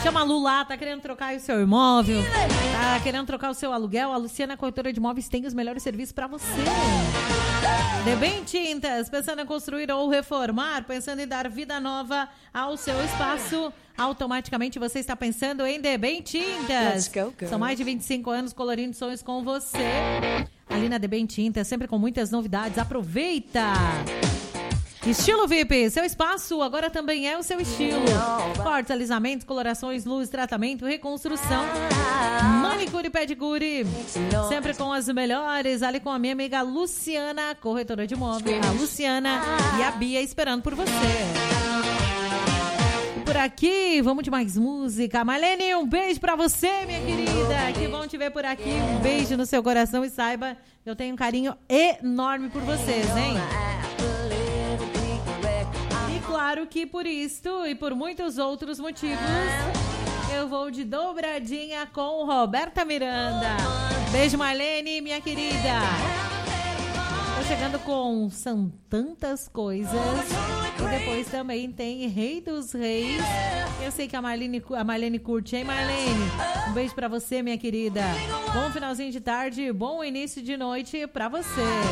Chama a Lu lá, tá querendo trocar o seu imóvel, tá querendo trocar o seu aluguel. A Luciana, corretora de imóveis, tem os melhores serviços pra você. Debem Tintas, pensando em construir ou reformar, pensando em dar vida nova ao seu espaço, automaticamente você está pensando em Debem Tintas. São mais de 25 anos colorindo sonhos com você. Ali na Debem Tintas, sempre com muitas novidades. Aproveita! Estilo VIP, seu espaço agora também é o seu estilo. Cortes, alisamentos, colorações, luz, tratamento, reconstrução, manicure e pedicure. Sempre com as melhores, ali com a minha amiga Luciana, corretora de imóveis. A Luciana e a Bia esperando por você. Por aqui, vamos de mais música. Marlene, um beijo pra você, minha querida. Que bom te ver por aqui. Um beijo no seu coração e saiba, eu tenho um carinho enorme por vocês, hein? Claro que por isto e por muitos outros motivos, eu vou de dobradinha com Roberta Miranda. Beijo, Marlene, minha querida. Tô chegando com São Tantas Coisas. E depois também tem Rei dos Reis. Eu sei que a Marlene curte, hein, Marlene? Um beijo pra você, minha querida. Bom finalzinho de tarde, bom início de noite pra você.